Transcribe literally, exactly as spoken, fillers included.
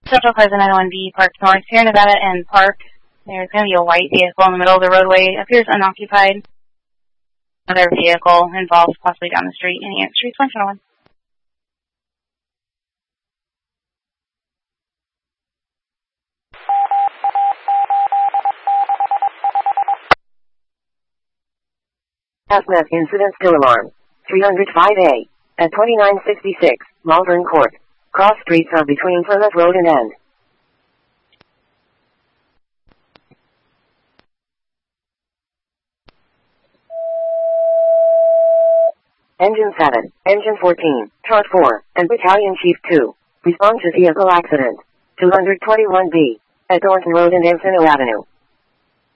Central Plaza nine oh one B, Park North, Sierra Nevada and Park. There's going to be a white vehicle in the middle of the roadway. It appears unoccupied. Another vehicle involved, possibly down the street. Any answer? Street one one. F M E T incident still alarm. three oh five A. At twenty-nine sixty-six, Malvern Court. Cross streets are between Plymouth Road and End. Engine seven, Engine fourteen, Chart four, and Battalion Chief two. Respond to vehicle accident. two twenty-one B. At Thornton Road and Encino Avenue.